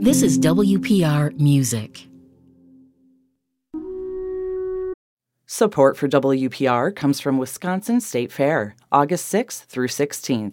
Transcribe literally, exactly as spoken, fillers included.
This is W P R Music. Support for W P R comes from Wisconsin State Fair, August sixth through sixteenth.